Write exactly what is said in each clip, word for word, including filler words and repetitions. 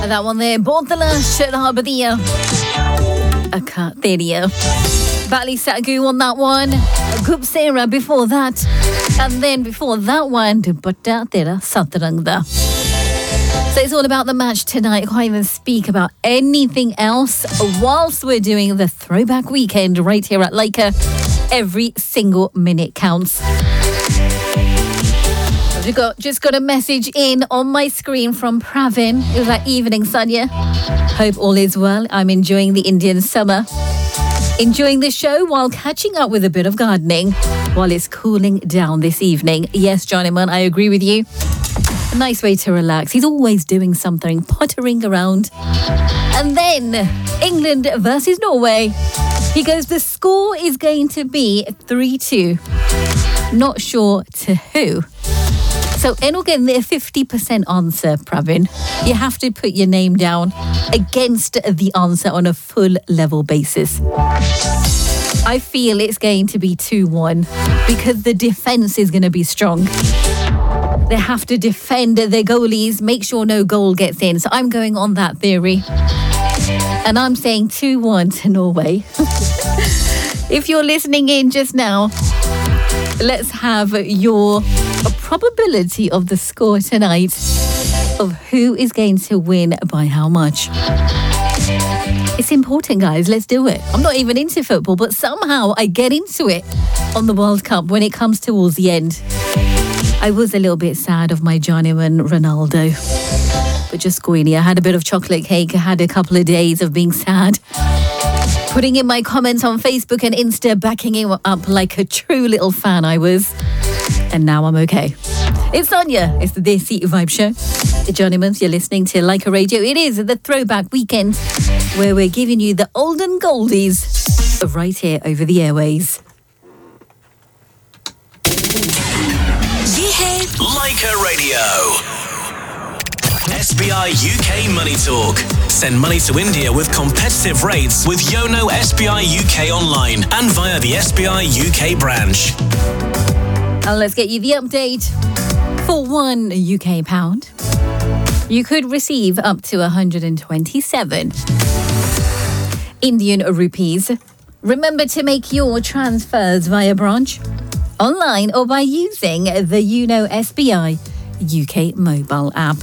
That one there, Bordala Sharabadia. Akatheria. Bali Sagu on that one. Gup Sarah before that. And then before that one, Dupata Tera Satrangda. So it's all about the match tonight. I can't even speak about anything else whilst we're doing the throwback weekend right here at Leica. Every single minute counts. I've got, just got a message in on my screen from Pravin. It was like, evening, Sonia. Hope all is well. I'm enjoying the Indian summer. Enjoying the show while catching up with a bit of gardening while it's cooling down this evening. Yes, Johnnyman, I agree with you. A nice way to relax. He's always doing something, pottering around. And then England versus Norway. He goes, the score is going to be three two. Not sure to who. So, and again, the fifty percent answer, Pravin. You have to put your name down against the answer on a full level basis. I feel it's going to be two one because the defence is going to be strong. They have to defend their goalies, make sure no goal gets in. So I'm going on that theory. And I'm saying two one to Norway. If you're listening in just now, let's have your probability of the score tonight of who is going to win by how much. It's important, guys. Let's do it. I'm not even into football, but somehow I get into it on the World Cup when it comes towards the end. I was a little bit sad of my Johnnyman Ronaldo. But just Queenie, I had a bit of chocolate cake. I had a couple of days of being sad. Putting in my comments on Facebook and Insta, backing him up like a true little fan I was. And now I'm okay. It's Sonia. It's the Desi Vibe Show. The Johnnyman's, you're listening to Leica Radio. It is the throwback weekend where we're giving you the olden goldies right here over the airways. Leica Radio. S B I U K Money Talk. Send money to India with competitive rates with Yono S B I U K online and via the S B I U K branch. And let's get you the update. For one U K pound, you could receive up to one hundred twenty-seven Indian rupees. Remember to make your transfers via branch, online or by using the Yono S B I U K mobile app.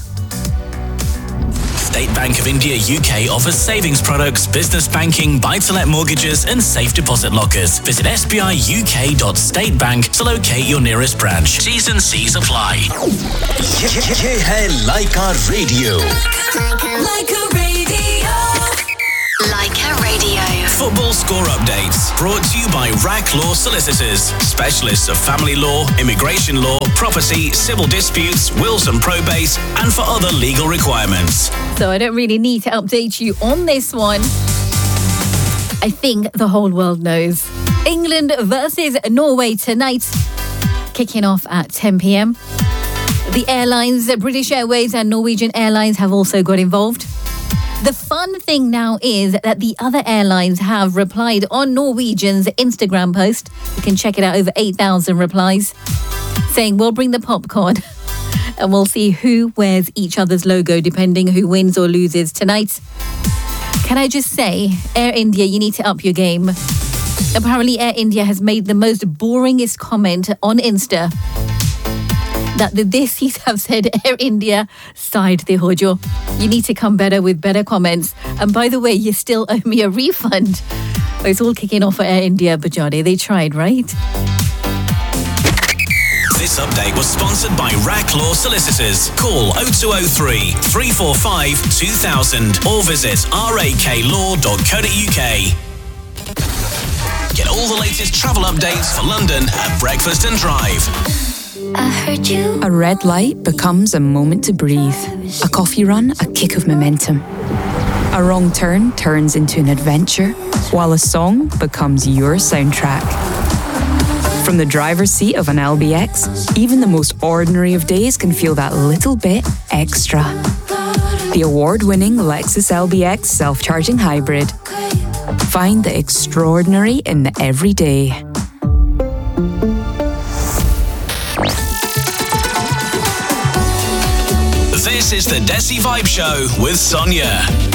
State Bank of India U K offers savings products, business banking, buy-to-let mortgages and safe deposit lockers. Visit s b i u k dot state bank to locate your nearest branch. T's and C's apply. ये है Leica Radio. Leica Radio. Leica Radio. Football score updates brought to you by R A C Law Solicitors, specialists of family law, immigration law, property, civil disputes, wills and probate, and for other legal requirements. So I don't really need to update you on this one. I think the whole world knows. England versus Norway tonight, kicking off at ten p.m. The airlines, British Airways and Norwegian Airlines have also got involved. The fun thing now is that the other airlines have replied on Norwegian's Instagram post. You can check it out, over eight thousand replies, saying we'll bring the popcorn and we'll see who wears each other's logo depending who wins or loses tonight. Can I just say, Air India, you need to up your game. Apparently Air India has made the most boringest comment on Insta that the Desis have said Air India side the hojo. You need to come better with better comments. And by the way, you still owe me a refund. Oh, it's all kicking off for Air India, Bajani. They tried, right? This update was sponsored by R A C Law Solicitors. Call oh two oh three, three four five, two thousand or visit r a k law dot co dot u k. Get all the latest travel updates for London at Breakfast and Drive. I heard you. A red light becomes a moment to breathe. A coffee run, a kick of momentum. A wrong turn turns into an adventure, while a song becomes your soundtrack. From the driver's seat of an L B X, even the most ordinary of days can feel that little bit extra. The award-winning Lexus L B X self-charging hybrid. Find the extraordinary in the everyday. This This is the Desi Vibe Show with Sonia.